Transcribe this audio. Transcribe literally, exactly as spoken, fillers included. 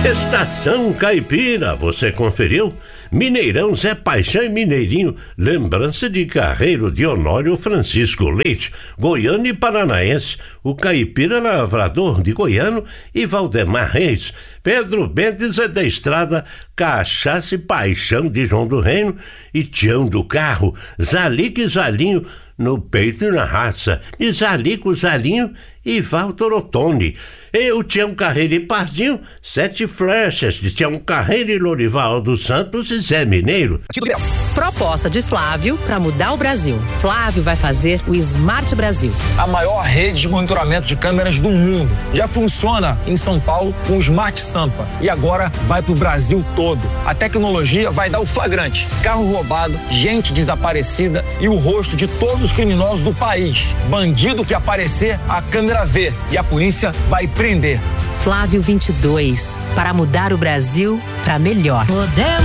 Estação Caipira, você conferiu? Mineirão, Zé Paixão e Mineirinho, lembrança de Carreiro de Honório Francisco Leite, goiano e paranaense, o Caipira Lavrador de Goiano e Valdemar Reis, Pedro Mendes é da Estrada, Cachaça e Paixão de João do Reino e Tião do Carro, Zalico e Zalinho, no peito e na raça, de Zalico, Zalinho e Walter Ottoni. Eu, Tião Carreiro e Pardinho, Sete Flechas, de Tião Carreiro e Lorival dos Santos e Zé Mineiro. Proposta de Flávio para mudar o Brasil. Flávio vai fazer o Smart Brasil. A maior rede de monitoramento de câmeras do mundo. Já funciona em São Paulo com o Smart Sampa e agora vai pro Brasil todo. A tecnologia vai dar o flagrante. Carro roubado, gente desaparecida e o rosto de todos os criminosos do país. Bandido que aparecer, a câmera vê e a polícia vai prender. Flávio vinte e dois, para mudar o Brasil para melhor. Podemos